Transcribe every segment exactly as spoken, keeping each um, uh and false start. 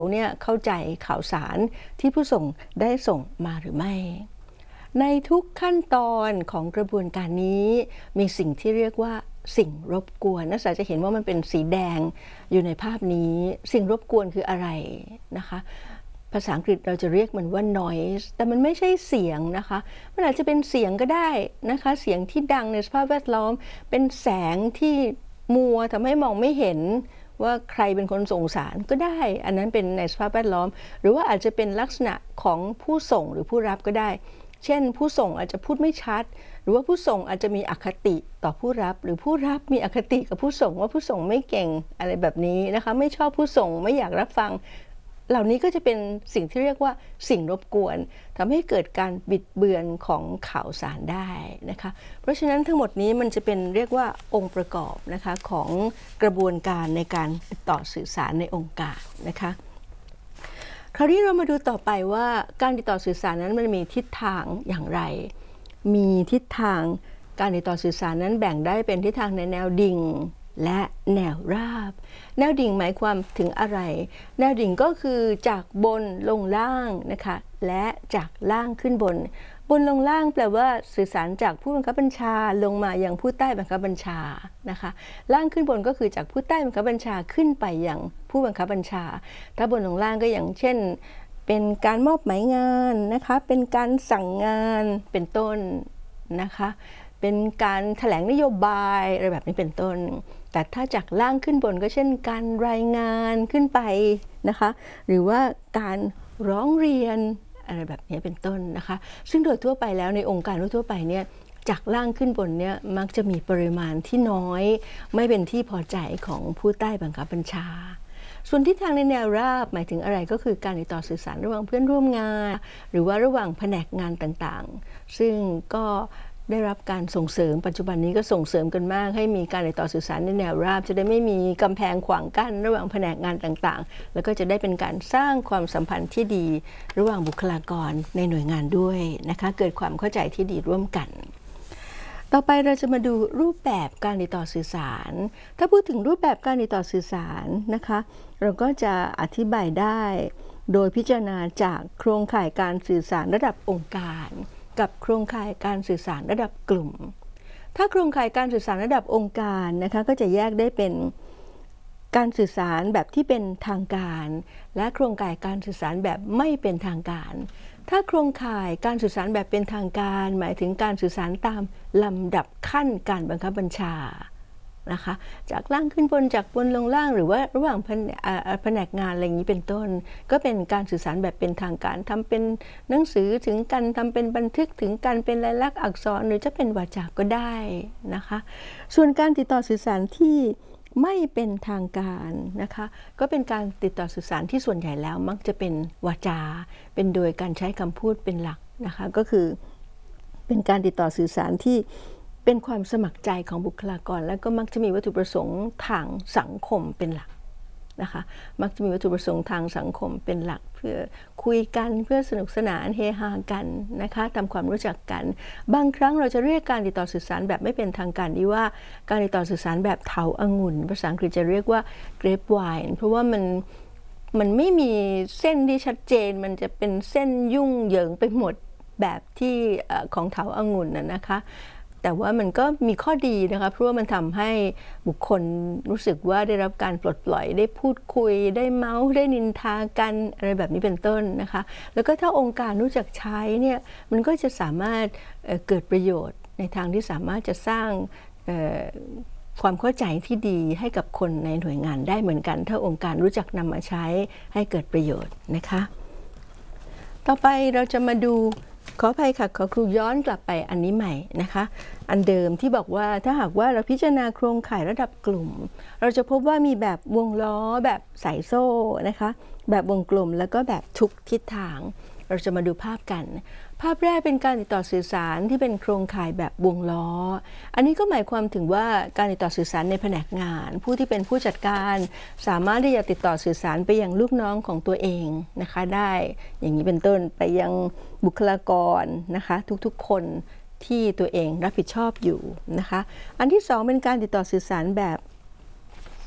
เนี่ยเข้าใจข่าวสารที่ผู้ส่งได้ส่งมาหรือไม่ในทุกขั้นตอนของกระบวนการนี้มีสิ่งที่เรียกว่าสิ่งรบกวนนักศึกษาจะเห็นว่ามันเป็นสีแดงอยู่ในภาพนี้สิ่งรบกวนคืออะไรนะคะภาษาอังกฤษเราจะเรียกมันว่า noise แต่มันไม่ใช่เสียงนะคะมันอาจจะเป็นเสียงก็ได้นะคะเสียงที่ดังในสภาพแวดล้อมเป็นแสงที่มัวทำให้มองไม่เห็นว่าใครเป็นคนส่งสารก็ได้อันนั้นเป็นในสภาพแวดล้อมหรือว่าอาจจะเป็นลักษณะของผู้ส่งหรือผู้รับก็ได้เช่นผู้ส่งอาจจะพูดไม่ชัดหรือว่าผู้ส่งอาจจะมีอคติต่อผู้รับหรือผู้รับมีอคติกับผู้ส่งว่าผู้ส่งไม่เก่งอะไรแบบนี้นะคะไม่ชอบผู้ส่งไม่อยากรับฟังเหล่านี้ก็จะเป็นสิ่งที่เรียกว่าสิ่งรบกวนทำให้เกิดการบิดเบือนของข่าวสารได้นะคะเพราะฉะนั้นทั้งหมดนี้มันจะเป็นเรียกว่าองค์ประกอบนะคะของกระบวนการในการติดต่อสื่อสารในองค์การนะคะคราวนี้เรามาดูต่อไปว่าการติดต่อสื่อสารนั้นมันมีทิศทางอย่างไรมีทิศทางการติดต่อสื่อสารนั้นแบ่งได้เป็นทิศทางในแนวดิ่งและแนวราบแนวดิ่งหมายความถึงอะไรแนวดิ่งก็คือจากบนลงล่างนะคะและจากล่างขึ้นบนบนลงล่างแปลว่าสื่อสารจากผู้บังคับบัญชาลงมายังผู้ใต้บังคับบัญชานะคะล่างขึ้นบนก็คือจากผู้ใต้บังคับบัญชาขึ้นไปยังผู้บังคับบัญชาถ้าบนลงล่างก็อย่างเช่นเป็นการมอบหมายงานนะคะเป็นการสั่งงานเป็นต้นนะคะเป็นการแถลงนโยบายอะไรแบบนี้เป็นต้นแต่ถ้าจากล่างขึ้นบนก็เช่นการรายงานขึ้นไปนะคะหรือว่าการร้องเรียนอะไรแบบนี้เป็นต้นนะคะซึ่งโดยทั่วไปแล้วในองค์การทั่วไปเนี่ยจากล่างขึ้นบนเนี่ยมักจะมีปริมาณที่น้อยไม่เป็นที่พอใจของผู้ใต้บังคับบัญชาส่วนทิศทางในแนวราบหมายถึงอะไรก็คือการติดต่อสื่อสารระหว่างเพื่อนร่วมงานหรือว่าระหว่างแผนกงานต่างๆซึ่งก็ได้รับการส่งเสริมปัจจุบันนี้ก็ส่งเสริมกันมากให้มีการติดต่อสื่อสารในแนวราบจะได้ไม่มีกำแพงขวางกั้นระหว่างแผนกงานต่างๆแล้วก็จะได้เป็นการสร้างความสัมพันธ์ที่ดีระหว่างบุคลากรในหน่วยงานด้วยนะคะเกิดความเข้าใจที่ดีร่วมกันต่อไปเราจะมาดูรูปแบบการติดต่อสื่อสารถ้าพูดถึงรูปแบบการติดต่อสื่อสารนะคะเราก็จะอธิบายได้โดยพิจารณาจากโครงข่ายการสื่อสารระดับองค์การกับโครงข่ายการสื่อสารระดับกลุ่มถ้าโครงข่ายการสื่อสารระดับองค์การนะคะก็จะแยกได้เป็นการสื่อสารแบบที่เป็นทางการและโครงข่ายการสื่อสารแบบไม่เป็นทางการถ้าโครงข่ายการสื่อสารแบบเป็นทางการหมายถึงการสื่อสารตามลำดับขั้นการบังคับบัญชานะคะจากล่างขึ้นบนจากบนลงล่างหรือว่าระหว่างแผนกงานอะไรอย่างนี้เป็นต้นก็เป็นการสื่อสารแบบเป็นทางการทำเป็นหนังสือถึงกันทำเป็นบันทึกถึงกันเป็นลายลักษณ์อักษรหรือจะเป็นวาจาก็ได้นะคะส่วนการติดต่อสื่อสารที่ไม่เป็นทางการนะคะก็เป็นการติดต่อสื่อสารที่ส่วนใหญ่แล้วมักจะเป็นวาจาเป็นโดยการใช้คำพูดเป็นหลักนะคะก็คือเป็นการติดต่อสื่อสารที่เป็นความสมัครใจของบุคลากรและก็มักจะมีวัตถุประสงค์ทางสังคมเป็นหลักนะคะมักจะมีวัตถุประสงค์ทางสังคมเป็นหลักเพื่อคุยกันเพื่อสนุกสนานเฮฮากันนะคะทำความรู้จักกันบางครั้งเราจะเรียกการติดต่อสื่อสารแบบไม่เป็นทางการนี้ว่าการติดต่อสื่อสารแบบเถาองุ่นภาษาอังกฤษจะเรียกว่า grapevine เพราะว่ามันมันไม่มีเส้นที่ชัดเจนมันจะเป็นเส้นยุ่งเหยิงไปหมดแบบที่ของเถาองุ่นน่ะนะคะแต่ว่ามันก็มีข้อดีนะคะเพราะว่ามันทำให้บุคคลรู้สึกว่าได้รับการปลดปล่อยได้พูดคุยได้เมาส์ได้นินทากันอะไรแบบนี้เป็นต้นนะคะแล้วก็ถ้าองค์การรู้จักใช้เนี่ยมันก็จะสามารถ เอ่อ เกิดประโยชน์ในทางที่สามารถจะสร้างความเข้าใจที่ดีให้กับคนในหน่วยงานได้เหมือนกันถ้าองค์การรู้จักนำมาใช้ให้เกิดประโยชน์นะคะต่อไปเราจะมาดูขออภัยค่ะขอครูย้อนกลับไปอันนี้ใหม่นะคะอันเดิมที่บอกว่าถ้าหากว่าเราพิจารณาโครงข่ายระดับกลุ่มเราจะพบว่ามีแบบวงล้อแบบสายโซ่นะคะแบบวงกลมแล้วก็แบบทุกทิศทางเราจะมาดูภาพกันภาพแรกเป็นการติดต่อสื่อสารที่เป็นโครงข่ายแบบวงล้ออันนี้ก็หมายความถึงว่าการติดต่อสื่อสารในแผนกงานผู้ที่เป็นผู้จัดการสามารถที่จะติดต่อสื่อสารไปยังลูกน้องของตัวเองนะคะได้อย่างนี้เป็นต้นไปยังบุคลากรนะคะทุกๆคนที่ตัวเองรับผิดชอบอยู่นะคะอันที่สองเป็นการติดต่อสื่อสารแบบ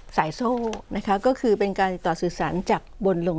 สายโซ่นะคะก็คือเป็นการติดต่อสื่อสารจากบนลง